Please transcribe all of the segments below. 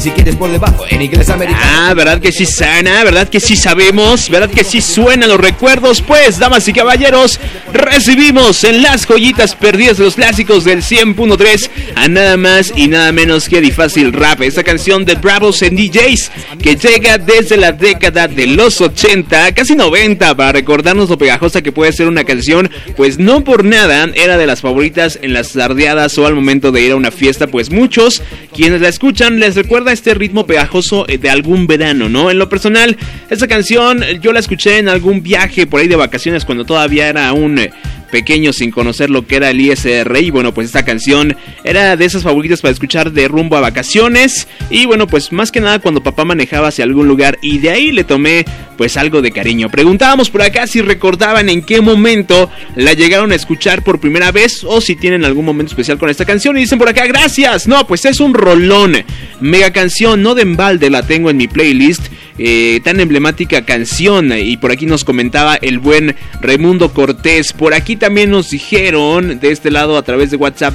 si quieres por debajo en inglés americano. Ah, ¿verdad que sí suena? ¿Verdad que sí sabemos? ¿Verdad que sí suenan los recuerdos? Pues, damas y caballeros, recibimos en las joyitas perdidas de los clásicos del 100.3 a nada más y nada menos que Difácil Rap, esta canción de Bravos and DJs que llega desde la década de los 80, casi 90, para recordarnos lo pegajosa que puede ser una canción. Pues no por nada era de las favoritas en las tardeadas o al momento de ir a una fiesta, pues muchos quienes la escuchan les recuerda este ritmo pegajoso de algún verano, ¿no? En lo personal, esta canción yo la escuché en algún viaje por ahí de vacaciones cuando todavía era un pequeño sin conocer lo que era el ISR, y bueno, pues esta canción era de esas favoritas para escuchar de rumbo a vacaciones, y bueno, pues más que nada cuando papá manejaba hacia algún lugar, y de ahí le tomé pues algo de cariño. Preguntábamos por acá si recordaban en qué momento la llegaron a escuchar por primera vez, o si tienen algún momento especial con esta canción, y dicen por acá, gracias, no, pues es un rolón, mega canción, no de embalde la tengo en mi playlist, tan emblemática canción. Y por aquí nos comentaba el buen Raimundo Cortés. Por aquí también nos dijeron de este lado a través de WhatsApp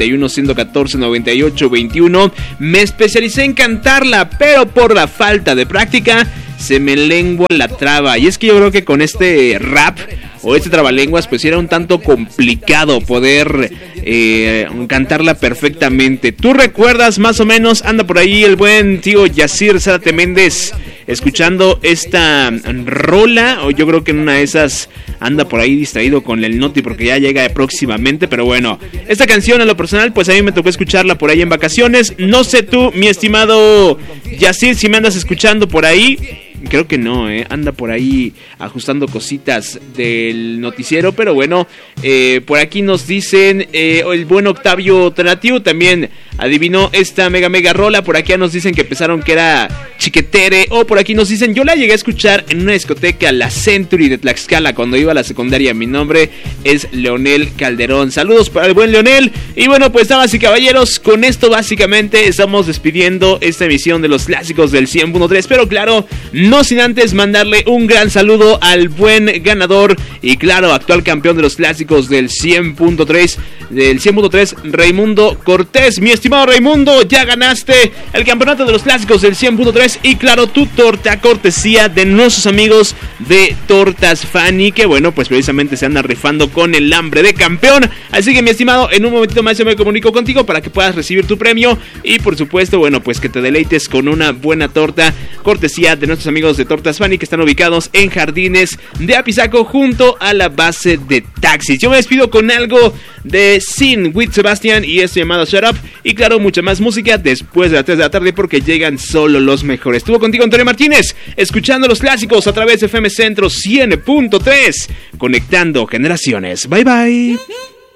241-114-9821, me especialicé en cantarla, pero por la falta de práctica se me lengua la traba. Y es que yo creo que con este rap o este trabalenguas pues era un tanto complicado poder cantarla perfectamente. ¿Tú recuerdas más o menos? Anda por ahí el buen tío Yacir Zárate Méndez escuchando esta rola, o yo creo que en una de esas anda por ahí distraído con el Noti porque ya llega próximamente. Pero bueno, esta canción en lo personal pues a mí me tocó escucharla por ahí en vacaciones. No sé tú, mi estimado Yacir, si me andas escuchando por ahí. Creo que no, anda por ahí ajustando cositas del noticiero, pero bueno, por aquí nos dicen, el buen Octavio Tonatiuh también adivinó esta mega rola. Por aquí nos dicen que pensaron que era Chiquetere, o por aquí nos dicen, yo la llegué a escuchar en una discoteca, la Century de Tlaxcala, cuando iba a la secundaria. Mi nombre es Leonel Calderón. Saludos para el buen Leonel. Y bueno, pues damas y caballeros, con esto básicamente estamos despidiendo esta emisión de los clásicos del 100.3, pero claro, no sin antes mandarle un gran saludo al buen ganador y claro, actual campeón de los clásicos del 100.3, Raimundo Cortés. Mi estimado Raimundo, ya ganaste el campeonato de los clásicos del 100.3 y claro, tu torta cortesía de nuestros amigos de Tortas Fanny, que bueno, pues precisamente se anda rifando con el hambre de campeón. Así que mi estimado, en un momentito más yo me comunico contigo para que puedas recibir tu premio y por supuesto, bueno, pues que te deleites con una buena torta cortesía de nuestros amigos de Tortas Fanny, que están ubicados en Jardines de Apizaco junto a la base de taxis. Yo me despido con algo de Sin with Sebastian y esto llamado Shut Up, y claro, mucha más música después de las 3 de la tarde porque llegan solo los mejores. Estuvo contigo Antonio Martínez, escuchando los clásicos a través de FM Centro 100.3, conectando generaciones. Bye bye.